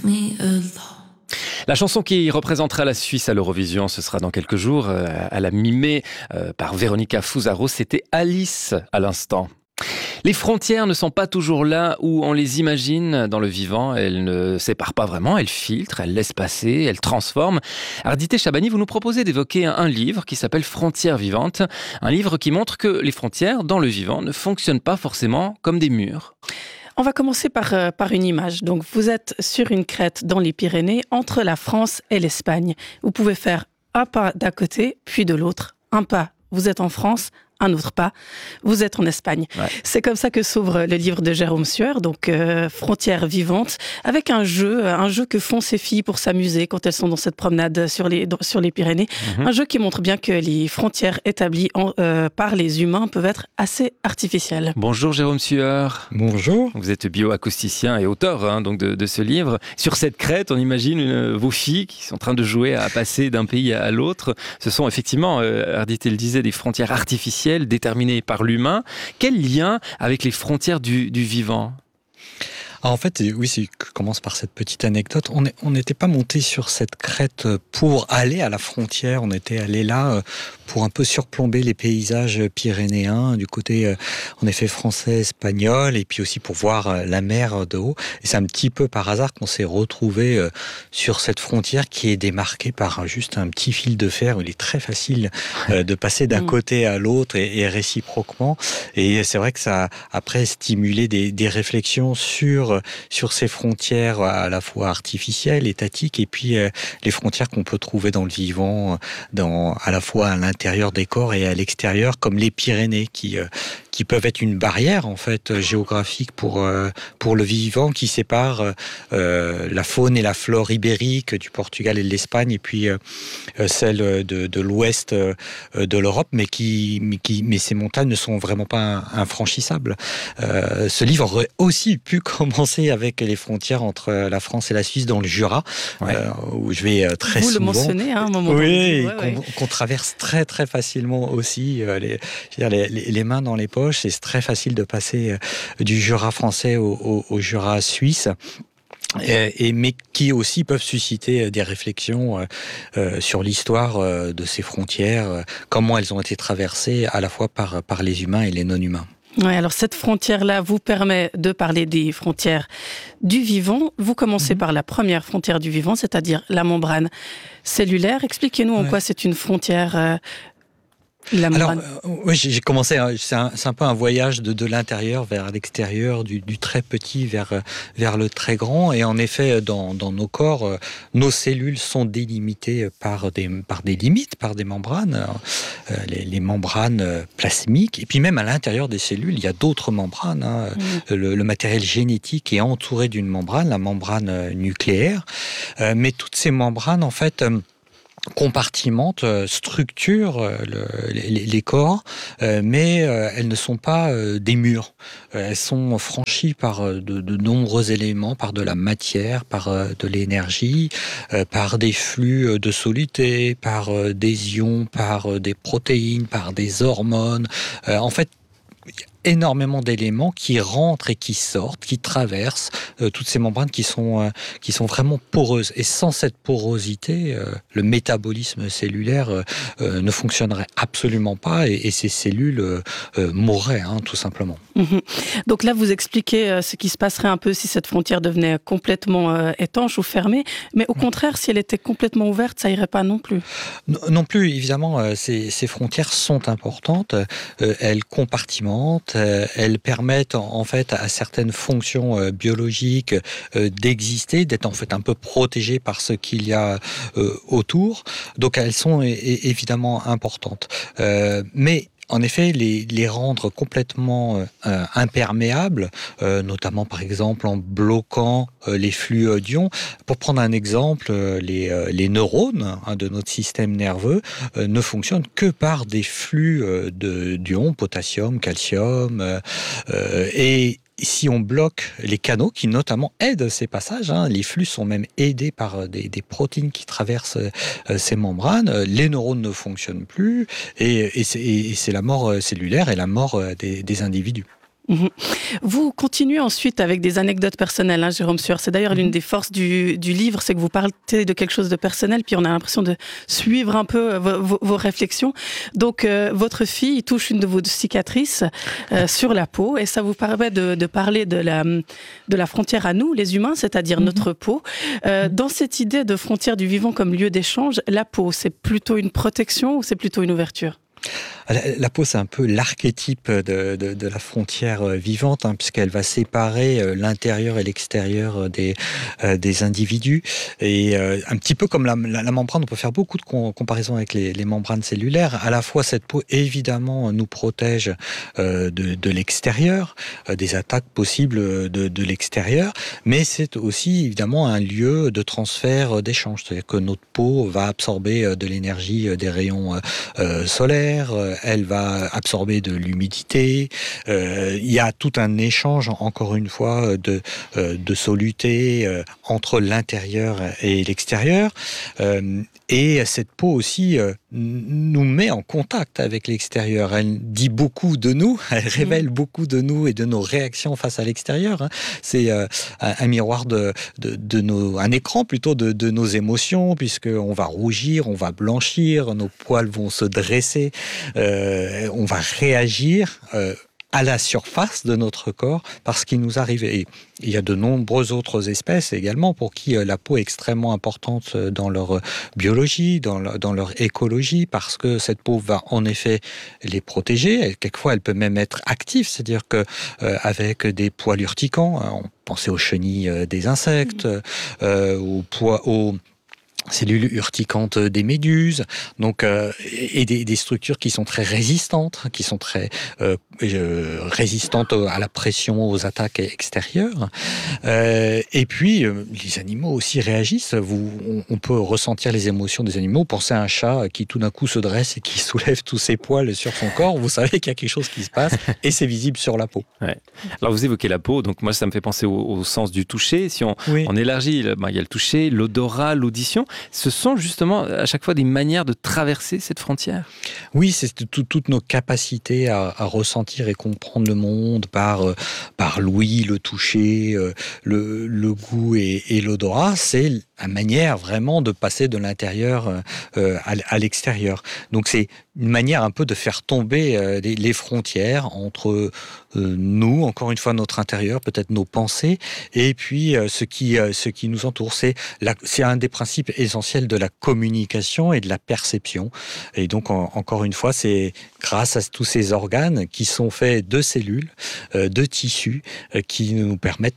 La chanson qui représentera la Suisse à l'Eurovision, ce sera dans quelques jours, à la mi-mai, par Véronica Fusaro. C'était Alice à l'instant. Les frontières ne sont pas toujours là où on les imagine dans le vivant. Elles ne séparent pas vraiment, elles filtrent, elles laissent passer, elles transforment. Ardité Chabani, vous nous proposez d'évoquer un livre qui s'appelle Frontières vivantes. Un livre qui montre que les frontières dans le vivant ne fonctionnent pas forcément comme des murs. On va commencer par une image. Donc, vous êtes sur une crête dans les Pyrénées, entre la France et l'Espagne. Vous pouvez faire un pas d'un côté, puis de l'autre. Un pas, vous êtes en France. Un autre pas, vous êtes en Espagne. Ouais. C'est comme ça que s'ouvre le livre de Jérôme Sueur, donc Frontières vivantes, avec un jeu que font ces filles pour s'amuser quand elles sont dans cette promenade sur les Pyrénées. Un jeu qui montre bien que les frontières établies par les humains peuvent être assez artificielles. Bonjour Jérôme Sueur. Bonjour. Vous êtes bioacousticien et auteur donc de ce livre. Sur cette crête, on imagine vos filles qui sont en train de jouer à passer d'un pays à l'autre. Ce sont effectivement, Ardité le disait, des frontières artificielles déterminées par l'humain. Quel lien avec les frontières du vivant ? En fait, oui, je commence par cette petite anecdote. On n'était pas monté sur cette crête pour aller à la frontière. On était allé là pour un peu surplomber les paysages pyrénéens du côté, en effet, français, espagnol, et puis aussi pour voir la mer de haut. Et c'est un petit peu par hasard qu'on s'est retrouvé sur cette frontière qui est démarquée par juste un petit fil de fer. Il est très facile de passer d'un côté à l'autre et réciproquement. Et c'est vrai que ça a après stimulé des réflexions sur ces frontières à la fois artificielles, étatiques, et puis les frontières qu'on peut trouver dans le vivant, à la fois à l'intérieur des corps et à l'extérieur, comme les Pyrénées, qui peuvent être une barrière en fait géographique pour le vivant, qui sépare la faune et la flore ibérique du Portugal et de l'Espagne, et puis celle de l'ouest de l'Europe, mais ces montagnes ne sont vraiment pas infranchissables. Ce livre aurait aussi pu commencer avec les frontières entre la France et la Suisse dans le Jura, où je vais très souvent. Vous le mentionnez à un moment. Oui, qu'on traverse très très facilement aussi, les mains dans les poches. Et c'est très facile de passer du Jura français au Jura suisse. Mais qui aussi peuvent susciter des réflexions sur l'histoire de ces frontières, comment elles ont été traversées à la fois par les humains et les non-humains. Oui, alors cette frontière-là vous permet de parler des frontières du vivant. Vous commencez par la première frontière du vivant, c'est-à-dire la membrane cellulaire. Expliquez-nous en quoi c'est une frontière. Alors, oui, j'ai commencé, c'est un peu un voyage de l'intérieur vers l'extérieur, du très petit vers le très grand. Et en effet, dans nos corps, nos cellules sont délimitées par des limites, par des membranes, les membranes plasmiques. Et puis même à l'intérieur des cellules, il y a d'autres membranes. Le matériel génétique est entouré d'une membrane, la membrane nucléaire. Mais toutes ces membranes, en fait, compartimentent, structurent les corps, mais elles ne sont pas des murs. Elles sont franchies par de nombreux éléments, par de la matière, par de l'énergie, par des flux de soluté, par des ions, par des protéines, par des hormones. En fait, énormément d'éléments qui rentrent et qui sortent, qui traversent toutes ces membranes qui sont vraiment poreuses. Et sans cette porosité, le métabolisme cellulaire ne fonctionnerait absolument pas et ces cellules mourraient, tout simplement. Donc là, vous expliquez ce qui se passerait un peu si cette frontière devenait complètement étanche ou fermée, mais au contraire, si elle était complètement ouverte, ça irait pas non plus. Non plus, évidemment, ces frontières sont importantes, elles compartimentent, elles permettent en fait à certaines fonctions biologiques d'exister, d'être en fait un peu protégées par ce qu'il y a autour. Donc elles sont évidemment importantes. Mais en effet, les rendre complètement imperméables, notamment par exemple en bloquant les flux d'ions. Pour prendre un exemple, les neurones de notre système nerveux ne fonctionnent que par des flux d'ions, potassium, calcium, et si on bloque les canaux qui notamment aident ces passages, les flux sont même aidés par des protéines qui traversent ces membranes, les neurones ne fonctionnent plus et c'est la mort cellulaire et la mort des individus. Vous continuez ensuite avec des anecdotes personnelles, Jérôme Sueur. C'est d'ailleurs l'une des forces du livre, c'est que vous parlez de quelque chose de personnel, puis on a l'impression de suivre un peu vos réflexions. Donc, votre fille touche une de vos cicatrices sur la peau, et ça vous permet de parler de la frontière à nous, les humains, c'est-à-dire notre peau. Dans cette idée de frontière du vivant comme lieu d'échange, la peau, c'est plutôt une protection ou c'est plutôt une ouverture ? La peau, c'est un peu l'archétype de la frontière vivante, puisqu'elle va séparer l'intérieur et l'extérieur des individus. Et un petit peu comme la membrane, on peut faire beaucoup de comparaisons avec les membranes cellulaires. À la fois, cette peau, évidemment, nous protège de l'extérieur, des attaques possibles de l'extérieur, mais c'est aussi, évidemment, un lieu de transfert d'échange. C'est-à-dire que notre peau va absorber de l'énergie des rayons solaires, elle va absorber de l'humidité. Il y a tout un échange, encore une fois, de soluté entre l'intérieur et l'extérieur. Et cette peau aussi nous met en contact avec l'extérieur. Elle dit beaucoup de nous, elle révèle beaucoup de nous et de nos réactions face à l'extérieur. C'est un miroir un écran plutôt de nos émotions, puisqu'on va rougir, on va blanchir, nos poils vont se dresser, on va réagir à la surface de notre corps parce qu'il nous arrive. Et il y a de nombreuses autres espèces également pour qui la peau est extrêmement importante dans leur biologie, dans leur écologie, parce que cette peau va en effet les protéger. Et quelquefois, elle peut même être active, c'est-à-dire que avec des poils urticants, on pensait aux chenilles des insectes, aux cellules urticantes des méduses, donc et des structures qui sont très résistantes, qui sont très résistantes à la pression, aux attaques extérieures. Et puis les animaux aussi réagissent. On peut ressentir les émotions des animaux. Pensez à un chat qui tout d'un coup se dresse et qui soulève tous ses poils sur son corps. Vous savez qu'il y a quelque chose qui se passe et c'est visible sur la peau. Ouais. Alors vous évoquez la peau, donc moi ça me fait penser au sens du toucher. Si on élargit, il y a le toucher, l'odorat, l'audition. Ce sont justement à chaque fois des manières de traverser cette frontière. Oui, c'est toutes nos capacités à ressentir et comprendre le monde par l'ouïe, le toucher, le goût et l'odorat. C'est la manière vraiment de passer de l'intérieur à l'extérieur. Donc c'est une manière un peu de faire tomber les frontières entre nous, encore une fois notre intérieur, peut-être nos pensées, et puis ce qui nous entoure. C'est un des principes essentiels de la communication et de la perception. Et donc encore une fois, c'est grâce à tous ces organes qui sont faits de cellules, de tissus, qui nous permettent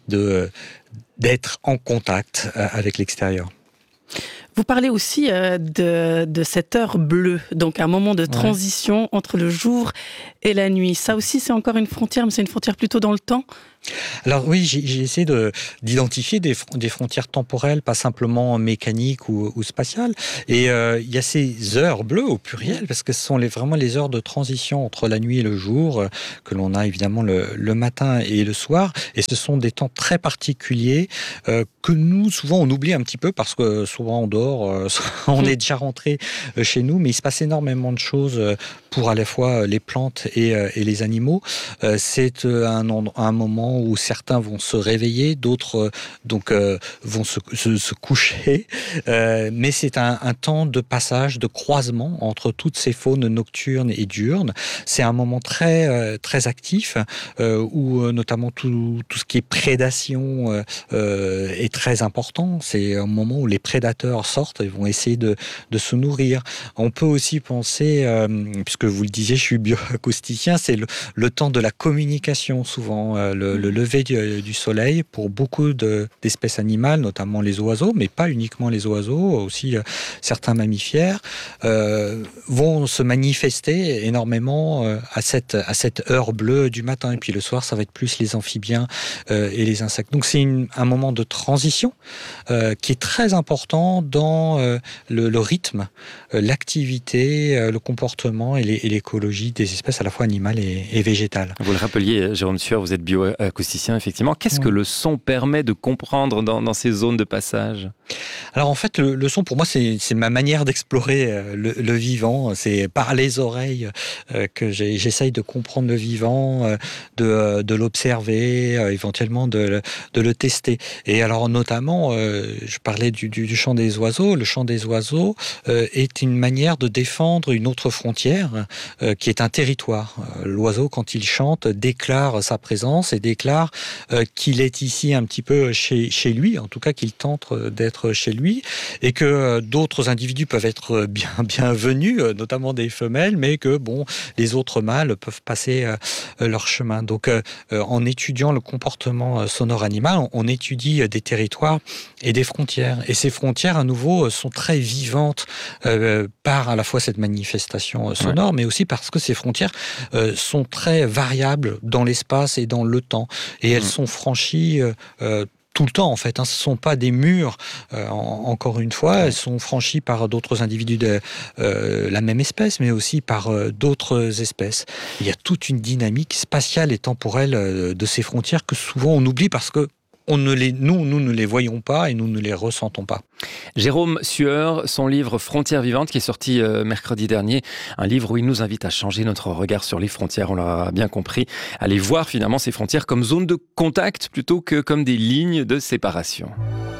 d'être en contact avec l'extérieur. Vous parlez aussi de cette heure bleue, donc un moment de transition entre le jour et la nuit. Ça aussi, c'est encore une frontière, mais c'est une frontière plutôt dans le temps ? Alors oui, j'ai essayé d'identifier des frontières temporelles, pas simplement mécaniques ou spatiales. Et il y a ces heures bleues au pluriel, parce que ce sont vraiment les heures de transition entre la nuit et le jour, que l'on a évidemment le matin et le soir. Et ce sont des temps très particuliers que nous, souvent, on oublie un petit peu, parce que souvent on dort, on est déjà rentré chez nous, mais il se passe énormément de choses pour à la fois les plantes et les animaux. C'est un moment où certains vont se réveiller, d'autres vont se coucher. Mais c'est un temps de passage, de croisement entre toutes ces faunes nocturnes et diurnes. C'est un moment très, très actif où notamment tout ce qui est prédation est très important. C'est un moment où les prédateurs sortent et vont essayer de se nourrir. On peut aussi penser, puisque vous le disiez, je suis bioacousticien, c'est le temps de la communication souvent, le lever du soleil pour beaucoup d'espèces animales, notamment les oiseaux, mais pas uniquement les oiseaux, aussi certains mammifères, vont se manifester énormément à cette heure bleue du matin. Et puis le soir, ça va être plus les amphibiens et les insectes. Donc c'est un moment de transition qui est très important dans le rythme, l'activité, le comportement et l'écologie des espèces à la fois animales et végétales. Vous le rappeliez, Jérôme Sueur, vous êtes bioacousticien, effectivement. Qu'est-ce que le son permet de comprendre dans ces zones de passage ? Alors en fait, le son pour moi c'est ma manière d'explorer le vivant. C'est par les oreilles que j'essaye de comprendre le vivant, de l'observer, éventuellement de le tester. Et alors notamment, je parlais du chant des oiseaux. Le chant des oiseaux est une manière de défendre une autre frontière qui est un territoire. L'oiseau, quand il chante, déclare sa présence et déclare qu'il est ici un petit peu chez lui, en tout cas qu'il tente d'être chez lui, et que d'autres individus peuvent être bienvenus, notamment des femelles, mais que les autres mâles peuvent passer leur chemin. Donc en étudiant le comportement sonore animal, on étudie des territoires et des frontières. Et ces frontières, à nouveau, sont très vivantes par à la fois cette manifestation sonore, mais aussi parce que ces frontières sont très variables dans l'espace et dans le temps. Et elles sont franchies tout le temps, en fait. Ce ne sont pas des murs, encore une fois. Elles sont franchies par d'autres individus de la même espèce, mais aussi par d'autres espèces. Il y a toute une dynamique spatiale et temporelle de ces frontières que souvent on oublie parce que nous ne les voyons pas et nous ne les ressentons pas. Jérôme Sueur, son livre Frontières vivantes, qui est sorti mercredi dernier, un livre où il nous invite à changer notre regard sur les frontières, on l'aura bien compris, à les voir finalement ces frontières comme zone de contact plutôt que comme des lignes de séparation.